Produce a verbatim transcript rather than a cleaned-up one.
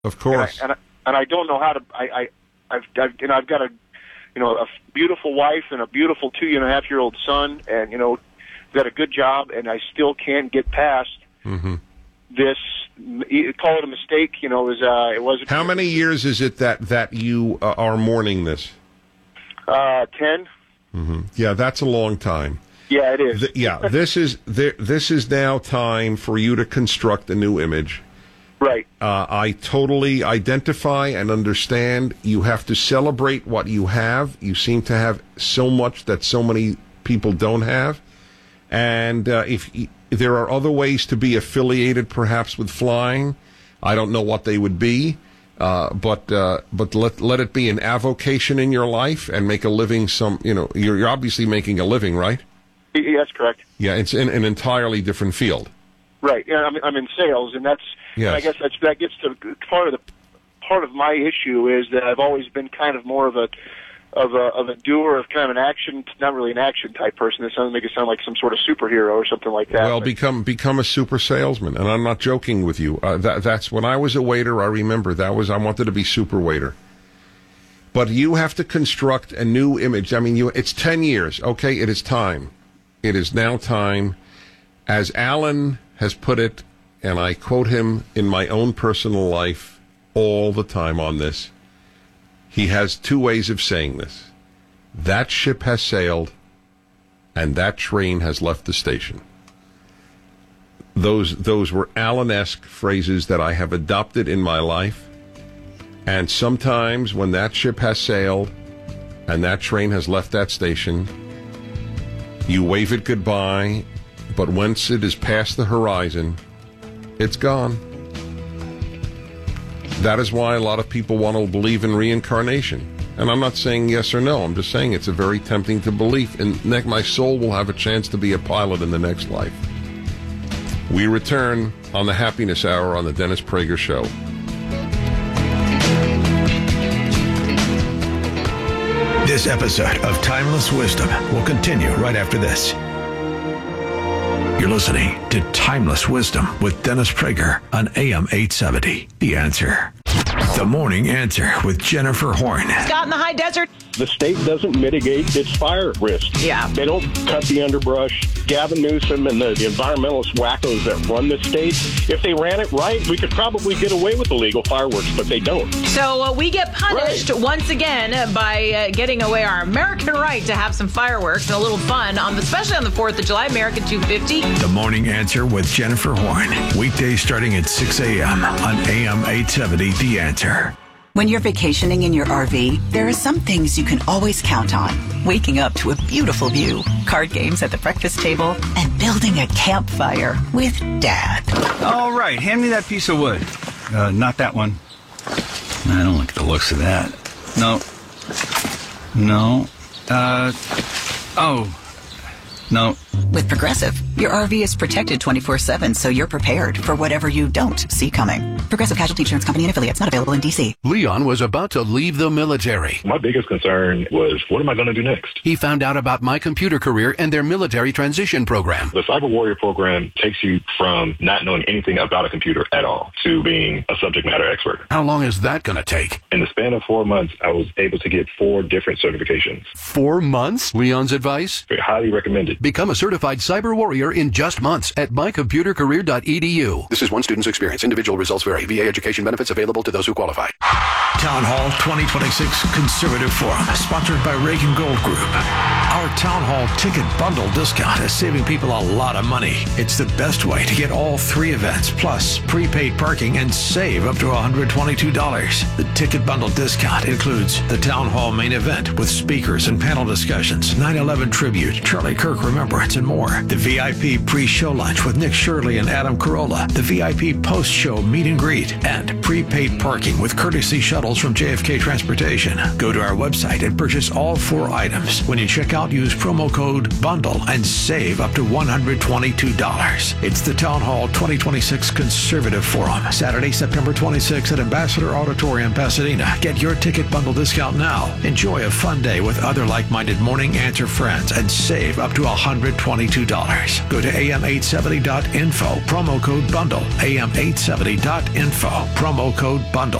Of course. And I, and I, and I don't know how to. I, I I've, I've you know I've got a you know a beautiful wife and a beautiful two and a half year old son, and you know got a good job, and I still can't get past mm-hmm. this. Call it a mistake. You know, it was uh, it wasn't. How many years is it that that you uh, are mourning this? Uh, ten. Mm-hmm. Yeah, that's a long time. Yeah, it is. Th- yeah, this is th- this is now time for you to construct a new image. Right. Uh, I totally identify and understand. You have to celebrate what you have. You seem to have so much that so many people don't have. And uh, if, if there are other ways to be affiliated, perhaps with flying, I don't know what they would be. Uh, but uh, but let let it be an avocation in your life and make a living. Some you know you're, you're obviously making a living, right? Yeah, that's correct. Yeah, it's in an entirely different field. Right. Yeah, I'm, I'm in sales, and that's. Yes. And I guess that's, that gets to part of the part of my issue is that I've always been kind of more of a of a of a doer, of kind of an action, not really an action type person. It sounds make it sound like some sort of superhero or something like that. Well, but. become become a super salesman, and I'm not joking with you. Uh, that, that's when I was a waiter. I remember that was I wanted to be super waiter. But you have to construct a new image. I mean, you it's ten years. Okay, it is time. It is now time. As Alan has put it, and I quote him in my own personal life all the time on this. He has two ways of saying this. That ship has sailed, and that train has left the station. Those those were Alan-esque phrases that I have adopted in my life. And sometimes when that ship has sailed and that train has left that station, you wave it goodbye, but once it is past the horizon, it's gone. That is why a lot of people want to believe in reincarnation. And I'm not saying yes or no. I'm just saying it's a very tempting to believe. And my soul will have a chance to be a pilot in the next life. We return on the Happiness Hour on the Dennis Prager Show. This episode of Timeless Wisdom will continue right after this. You're listening to Timeless Wisdom with Dennis Prager on A M eight seventy. The Answer. The Morning Answer with Jennifer Horn. Scott in the high desert. The state doesn't mitigate its fire risk. Yeah. They don't cut the underbrush. Gavin Newsom and the, the environmentalist wackos that run the state, if they ran it right, we could probably get away with illegal fireworks, but they don't. So uh, we get punished right. once again by uh, getting away our American right to have some fireworks and a little fun, on the, especially on the fourth of July, American two fifty. The Morning Answer with Jennifer Horn. Weekdays starting at six a.m. on A M eight seventy. The Answer. When you're vacationing in your R V, there are some things you can always count on. Waking up to a beautiful view, card games at the breakfast table, and building a campfire with Dad. All right, hand me that piece of wood. Uh, not that one. I don't like the looks of that. No. No. Uh, oh. No. With Progressive, your R V is protected twenty-four seven, so you're prepared for whatever you don't see coming. Progressive Casualty Insurance Company and affiliates, not available in D C. Leon was about to leave the military. My biggest concern was, what am I going to do next? He found out about My Computer Career and their military transition program. The Cyber Warrior program takes you from not knowing anything about a computer at all to being a subject matter expert. How long is that going to take? In the span of four months, I was able to get four different certifications. Four months? Leon's advice? Highly recommended. Become a certified cyber warrior in just months at my computer career dot e d u. This is one student's experience. Individual results vary. V A education benefits available to those who qualify. Town Hall twenty twenty-six Conservative Forum, sponsored by Reagan Gold Group. Our Town Hall ticket bundle discount is saving people a lot of money. It's the best way to get all three events, plus prepaid parking, and save up to one hundred twenty-two dollars. The ticket bundle discount includes the Town Hall main event with speakers and panel discussions, nine eleven tribute, Charlie Kirk Remembrance, and more. The V I P pre-show lunch with Nick Shirley and Adam Carolla. The V I P post-show meet and greet. And prepaid parking with courtesy shuttle shuttles from J F K Transportation. Go to our website and purchase all four items. When you check out, use promo code BUNDLE and save up to one hundred twenty-two dollars. It's the Town Hall twenty twenty-six Conservative Forum, Saturday, September twenty-sixth at Ambassador Auditorium, Pasadena. Get your ticket bundle discount now. Enjoy a fun day with other like-minded Morning Answer friends and save up to one hundred twenty-two dollars. Go to A M eight seventy dot info, promo code BUNDLE. A M eight seventy dot info, promo code BUNDLE.